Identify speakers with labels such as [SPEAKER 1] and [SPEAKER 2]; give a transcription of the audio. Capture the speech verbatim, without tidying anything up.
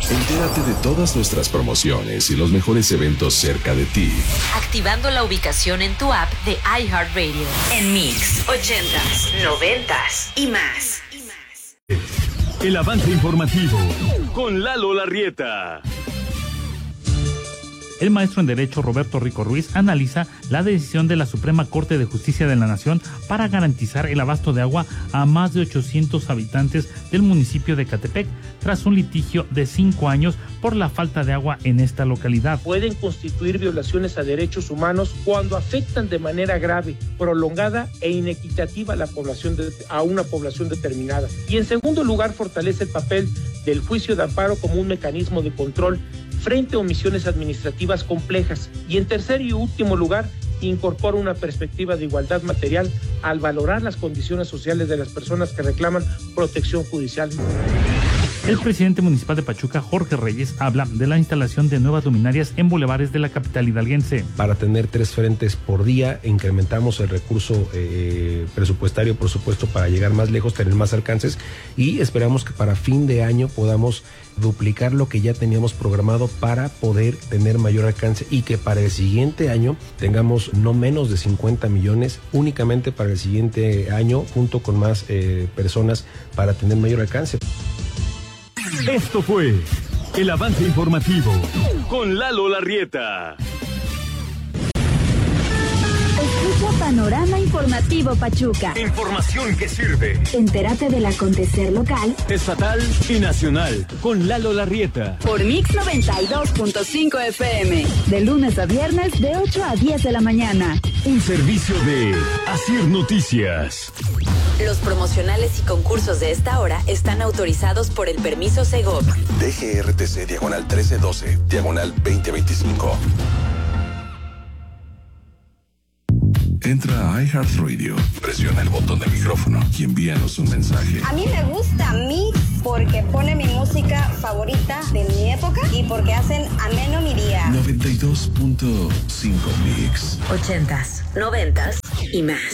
[SPEAKER 1] Entérate de todas nuestras promociones y los mejores eventos cerca de ti,
[SPEAKER 2] activando la ubicación en tu app de iHeartRadio. En Mix, ochentas, noventas y más.
[SPEAKER 3] El avance informativo con Lalo Larrieta.
[SPEAKER 4] El maestro en Derecho Roberto Rico Ruiz analiza la decisión de la Suprema Corte de Justicia de la Nación para garantizar el abasto de agua a más de ochocientos habitantes del municipio de Ecatepec tras un litigio de cinco años por la falta de agua en esta localidad.
[SPEAKER 5] Pueden constituir violaciones a derechos humanos cuando afectan de manera grave, prolongada e inequitativa a la población de, a una población determinada. Y en segundo lugar, fortalece el papel del juicio de amparo como un mecanismo de control frente a omisiones administrativas complejas. Y en tercer y último lugar, incorpora una perspectiva de igualdad material al valorar las condiciones sociales de las personas que reclaman protección judicial.
[SPEAKER 4] El presidente municipal de Pachuca, Jorge Reyes, habla de la instalación de nuevas luminarias en bulevares de la capital hidalguense.
[SPEAKER 6] Para tener tres frentes por día, incrementamos el recurso eh, presupuestario, por supuesto, para llegar más lejos, tener más alcances, y esperamos que para fin de año podamos duplicar lo que ya teníamos programado para poder tener mayor alcance, y que para el siguiente año tengamos no menos de cincuenta millones únicamente para el siguiente año, junto con más eh, personas para tener mayor alcance.
[SPEAKER 3] Esto fue el avance informativo con Lalo Larrieta.
[SPEAKER 7] Escucha Panorama Informativo Pachuca.
[SPEAKER 3] Información que sirve.
[SPEAKER 7] Entérate del acontecer local,
[SPEAKER 3] estatal y nacional con Lalo Larrieta.
[SPEAKER 7] Por Mix noventa y dos punto cinco F M. De lunes a viernes de ocho a diez de la mañana.
[SPEAKER 3] Un servicio de Asir Noticias.
[SPEAKER 2] Los promocionales y concursos de esta hora están autorizados por el permiso Segov.
[SPEAKER 1] D G R T C diagonal trece doce, diagonal veinte veinticinco. Entra a iHeartRadio, presiona el botón de micrófono y envíanos un mensaje.
[SPEAKER 8] A mí me gusta Mix porque pone mi música favorita de mi época y porque hacen ameno mi día.
[SPEAKER 1] noventa y dos punto cinco Mix.
[SPEAKER 2] Ochentas, noventas y más.